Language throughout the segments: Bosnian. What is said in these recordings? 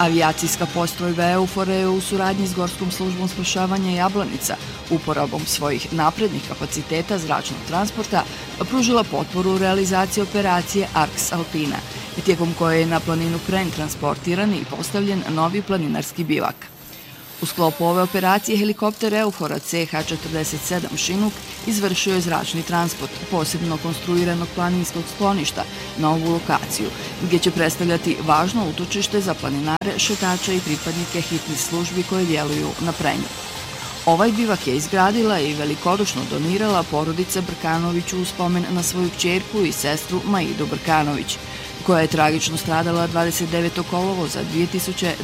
Avijacijska postrojba EUFOR-a je u suradnji s Gorskom službom spašavanja Jablanica uporabom svojih naprednih kapaciteta zračnog transporta pružila potporu u realizaciji operacije ARX Alpina, tijekom koje je na planinu Prenj transportiran i postavljen novi planinarski bivak. U sklopu ove operacije helikopter EUFOR-a CH-47 Šinuk izvršio je zračni transport posebno konstruiranog planinskog skloništa na ovu lokaciju, gdje će predstavljati važno utočište za planinare, šetače i pripadnike hitnih službi koje djeluju na Prenju. Ovaj bivak je izgradila i velikodušno donirala porodica Brkanović u spomen na svoju kćerku i sestru Maidu Brkanović, koja je tragično stradala 29. kolovoza 2020.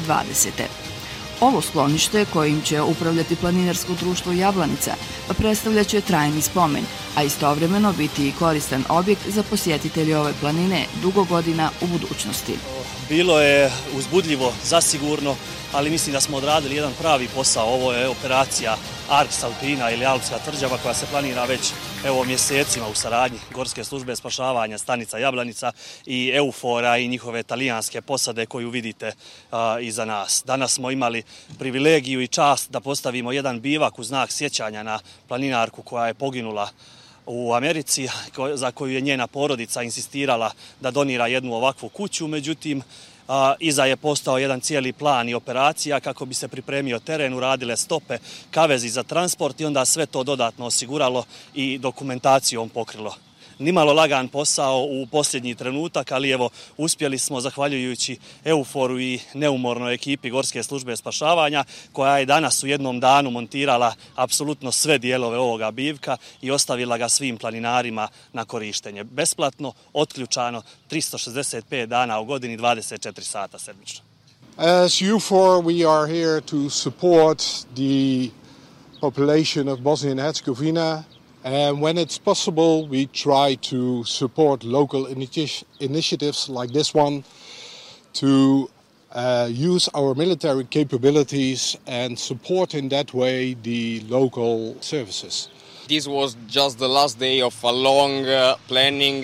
Ovo sklonište, kojim će upravljati planinarsko društvo Jablanica, predstavljaće trajni spomen, a istovremeno biti i koristan objekt za posjetitelje ove planine dugo godina u budućnosti. Bilo je uzbudljivo, zasigurno, ali mislim da smo odradili jedan pravi posao. Ovo je operacija ARX Alpina ili Alpska tvrđava koja se planira već mjesecima u saradnji Gorske službe spašavanja stanica Jablanica i EUFOR-a i njihove talijanske posade koju vidite iza nas. Danas smo imali privilegiju i čast da postavimo jedan bivak u znak sjećanja na planinarku koja je poginula u Americi, za koju je njena porodica insistirala da donira jednu ovakvu kuću. Međutim, iza je postao jedan cijeli plan i operacija kako bi se pripremio teren, uradile stope, kavezi za transport i onda sve to dodatno osiguralo i dokumentacijom pokrilo. Nimalo lagan posao u posljednji trenutak, ali evo uspjeli smo zahvaljujući EUFOR-u i neumornoj ekipi Gorske službe spašavanja koja je danas u jednom danu montirala apsolutno sve dijelove ovoga bivka i ostavila ga svim planinarima na korištenje. Besplatno, otključano, 365 dana u godini, 24 sata sedmično. As EUFOR we are here to support the population of Bosnia and Herzegovina. And when it's possible, we try to support local initiatives like this one to use our military capabilities and support in that way the local services. This was just the last day of a long planning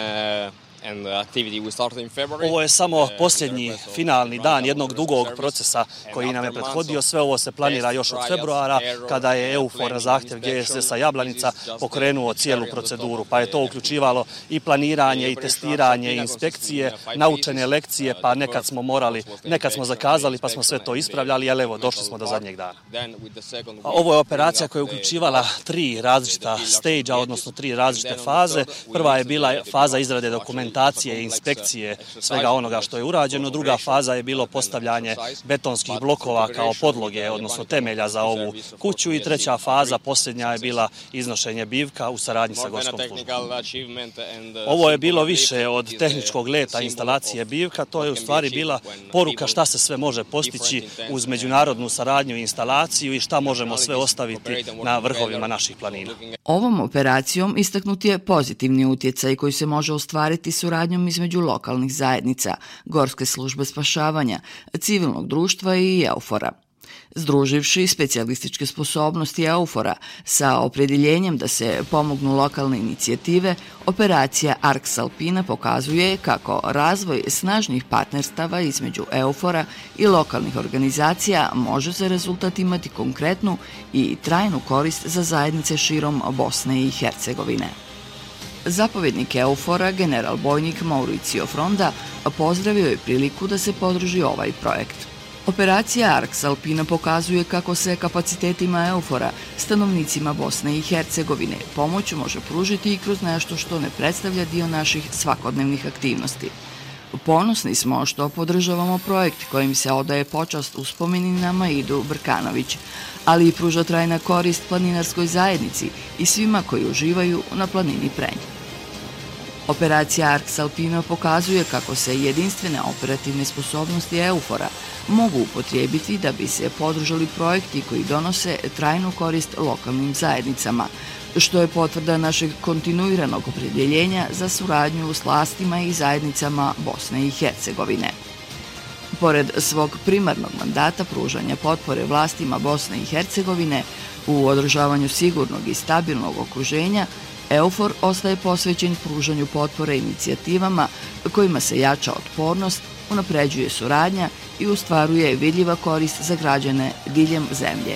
and activity we started in February. Ovo je samo posljednji finalni dan jednog dugog procesa koji nam je prethodio. Sve ovo se planira još od februara kada je EUFOR na zahtjev GSS-a Jablanica pokrenuo cijelu proceduru, pa je to uključivalo i planiranje i testiranje i inspekcije, naučene lekcije, pa nekad smo zakazali pa smo sve to ispravljali, ali evo došli smo do zadnjeg dana. Ovo je operacija koja je uključivala 3 različita stage-a, odnosno 3 različite faze. Prva je bila faza izrade dokumentacije i inspekcije svega onoga što je urađeno. Druga faza je bilo postavljanje betonskih blokova kao podloge, odnosno temelja za ovu kuću. I treća faza, posljednja, je bila iznošenje bivka u saradnji sa Gorskom službom. Ovo je bilo više od tehničkog leta instalacije bivka. To je u stvari bila poruka šta se sve može postići uz međunarodnu saradnju i instalaciju i šta možemo sve ostaviti na vrhovima naših planina. Ovom operacijom istaknut je pozitivni utjecaj koji se može ostvariti suradnjom između lokalnih zajednica, Gorske službe spašavanja, civilnog društva i EUFOR-a. Združivši specijalističke sposobnosti EUFOR-a sa opredjeljenjem da se pomognu lokalne inicijative, operacija ARX Alpina pokazuje kako razvoj snažnih partnerstava između EUFOR-a i lokalnih organizacija može za rezultat imati konkretnu i trajnu korist za zajednice širom Bosne i Hercegovine. Zapovjednik EUFOR-a, general bojnik Mauricio Fronda, pozdravio je priliku da se podrži ovaj projekt. Operacija ARX Alpina pokazuje kako se kapacitetima EUFOR-a stanovnicima Bosne i Hercegovine pomoć može pružiti i kroz nešto što ne predstavlja dio naših svakodnevnih aktivnosti. Ponosni smo što podržavamo projekt kojim se odaje počast uspomeni na Maidu Brkanović, ali i pruža trajna korist planinarskoj zajednici i svima koji uživaju na planini Prenj. Operacija ARX Alpina pokazuje kako se jedinstvene operativne sposobnosti EUFOR-a mogu upotrijebiti da bi se podržali projekti koji donose trajnu korist lokalnim zajednicama, što je potvrda našeg kontinuiranog opredjeljenja za suradnju s vlastima i zajednicama Bosne i Hercegovine. Pored svog primarnog mandata pružanja potpore vlastima Bosne i Hercegovine u održavanju sigurnog i stabilnog okruženja, EUFOR ostaje posvećen pružanju potpore inicijativama kojima se jača otpornost, unapređuje suradnja i ostvaruje vidljiva korist za građane diljem zemlje.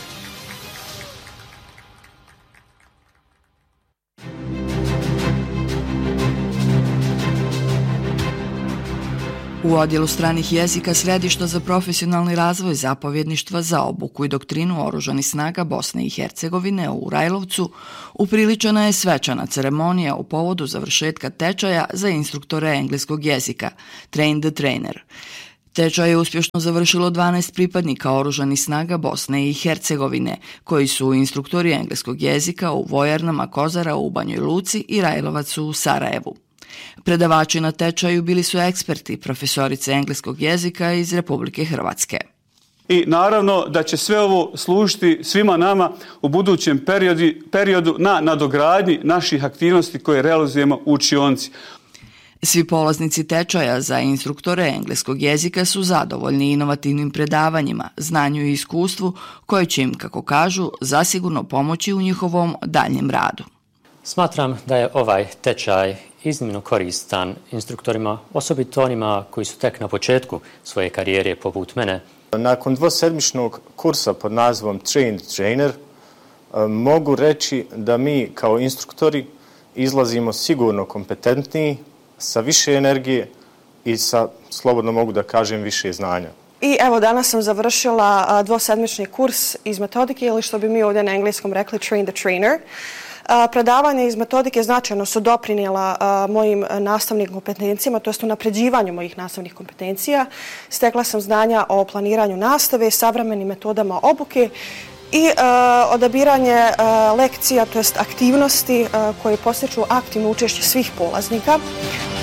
U odjelu stranih jezika Središta za profesionalni razvoj zapovjedništva za obuku i doktrinu Oružanih snaga Bosne i Hercegovine u Rajlovcu upriličena je svečana ceremonija u povodu završetka tečaja za instruktore engleskog jezika, Train the Trainer. Tečaj je uspješno završilo 12 pripadnika Oružanih snaga Bosne i Hercegovine, koji su instruktori engleskog jezika u vojarnama Kozara u Banjoj Luci i Rajlovacu u Sarajevu. Predavači na tečaju bili su eksperti, profesorice engleskog jezika iz Republike Hrvatske. I naravno da će sve ovo služiti svima nama u budućem periodu na nadogradnji naših aktivnosti koje realizujemo u učionici. Svi polaznici tečaja za instruktore engleskog jezika su zadovoljni inovativnim predavanjima, znanju i iskustvu koje će im, kako kažu, zasigurno pomoći u njihovom daljnjem radu. Smatram da je ovaj tečaj iznimno koristan instruktorima, osobito onima koji su tek na početku svoje karijere poput mene. Nakon dvosedmičnog kursa pod nazivom Train the Trainer mogu reći da mi kao instruktori izlazimo sigurno kompetentniji, sa više energije i sa, slobodno mogu da kažem, više znanja. I evo, danas sam završila dvosedmični kurs iz metodike, ili što bi mi ovdje na engleskom rekli Train the Trainer. Predavanja iz metodike značajno su doprinijela mojim nastavnim kompetencijama, to jest unapređivanju mojih nastavnih kompetencija. Stekla sam znanja o planiranju nastave, savremenim metodama obuke i odabiranje lekcija, to jest aktivnosti koje postiču aktivno učešće svih polaznika.